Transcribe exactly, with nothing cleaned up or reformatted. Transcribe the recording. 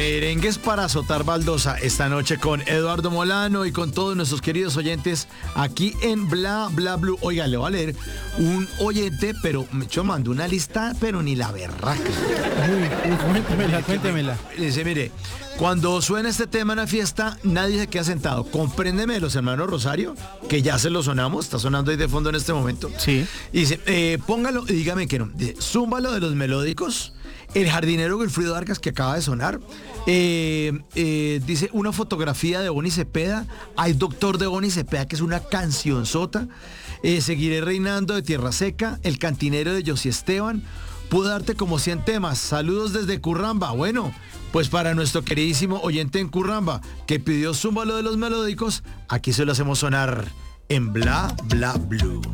Merengues para azotar baldosa esta noche con Eduardo Molano y con todos nuestros queridos oyentes aquí en Bla Bla Blue. Oiga, le voy a leer un oyente, pero yo mando una lista, pero ni la berraca. Uy, uy, cuéntemela, cuéntemela. Dice, mire, cuando suena este tema en la fiesta, nadie se queda sentado. Compréndeme de los hermanos Rosario, que ya se lo sonamos, está sonando ahí de fondo en este momento. Sí. Y dice, eh, póngalo y dígame que no. Dice, zúmbalo de los melódicos. El jardinero Wilfrido Vargas, que acaba de sonar. Eh, eh, dice una fotografía de Bonnie Cepeda. Hay Doctor de Bonnie Cepeda, que es una cancionzota. Eh, seguiré reinando de Tierra Seca. El cantinero de Josy Esteban. Pude darte como cien temas. Saludos desde Curramba. Bueno, pues para nuestro queridísimo oyente en Curramba, que pidió zúmbalo de los melódicos, aquí se lo hacemos sonar en Bla Bla Blue.